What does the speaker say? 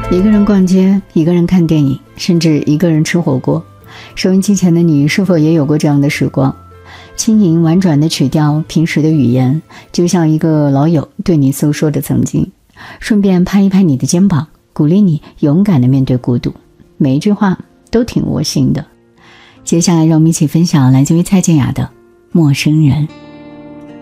一个人逛街，一个人看电影，甚至一个人吃火锅。收音机前的你是否也有过这样的时光？轻盈婉转的曲调，平时的语言，就像一个老友对你诉说的曾经，顺便拍一拍你的肩膀，鼓励你勇敢地面对孤独。每一句话都挺窝心的。接下来让我们一起分享来自于蔡健雅的《陌生人》。